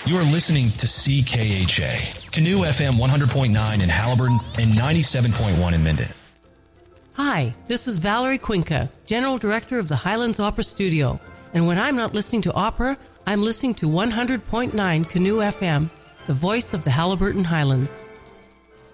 You are listening to CKHA, Canoe FM 100.9 in Halliburton and 97.1 in Minden. Hi, this is Valerie Quinca, General Director of the Highlands Opera Studio. And when I'm not listening to opera, I'm listening to 100.9 Canoe FM, the voice of the Halliburton Highlands.